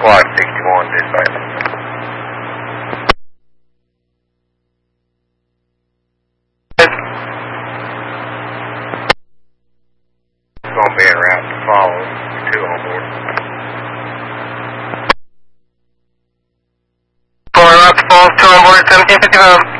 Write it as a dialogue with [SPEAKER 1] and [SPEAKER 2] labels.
[SPEAKER 1] Squad 61, dispatch. It's going to be en route to follow. 2 on board.
[SPEAKER 2] Going out to follow, 2 on board, 1755.